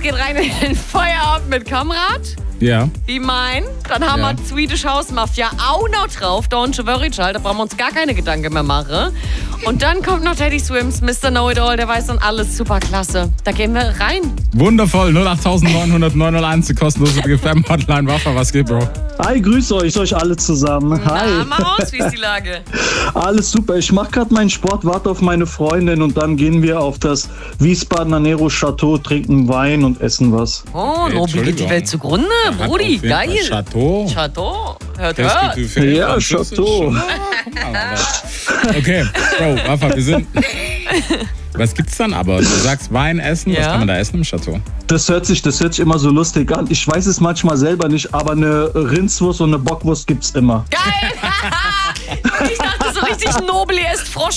geht rein in den Feierabend mit Kamrat. Ja. Wie mein. Dann haben wir Swedish House Mafia auch noch drauf. Don't you worry, Child. Da brauchen wir uns gar keine Gedanken mehr machen. Und dann kommt noch Teddy Swims, Mr. Know-It-All. Der weiß dann alles. Super klasse. Da gehen wir rein. Wundervoll. 08900 die kostenlose GFM-Hotline. Waffa, was geht, Bro? Hi, grüße euch alle zusammen. Hi. Na, mal raus, wie ist die Lage? Alles super. Ich mache gerade meinen Sport, warte auf meine Freundin und dann gehen wir auf das Wiesbadener Nero Chateau, trinken Wein und essen was. Oh, Nobi geht die Welt zugrunde. Brudi, geil. Chateau. Chateau. Hört. Ja, Chateau. Okay, Bro, Waffa, wir sind... Was gibt's dann aber? Du sagst Wein essen, was kann man da essen im Chateau? Das hört sich immer so lustig an. Ich weiß es manchmal selber nicht, aber eine Rindswurst und eine Bockwurst gibt's immer. Geil! Ich dachte so richtig nobel, ihr esst Frosch